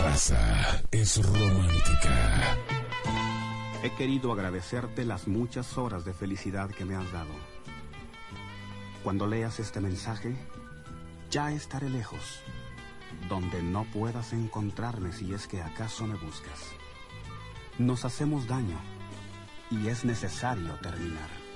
raza es romántica. He querido agradecerte las muchas horas de felicidad que me has dado. Cuando leas este mensaje, ya estaré lejos, donde no puedas encontrarme si es que acaso me buscas. Nos hacemos daño y es necesario terminar.